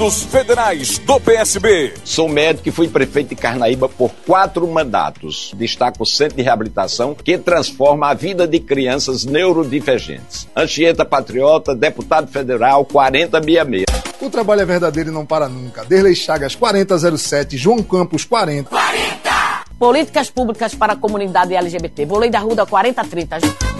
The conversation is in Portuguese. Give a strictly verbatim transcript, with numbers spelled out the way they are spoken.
Dos federais do P S B. Sou médico e fui prefeito de Carnaíba por quatro mandatos. Destaco o Centro de Reabilitação que transforma a vida de crianças neurodivergentes. Anchieta Patriota, deputado federal, quarenta sessenta e seis. O trabalho é verdadeiro e não para nunca. Derlei Chagas, quarenta zero sete. João Campos, quarenta. quarenta! Políticas públicas para a comunidade L G B T. Volei da Ruda, quarenta trinta.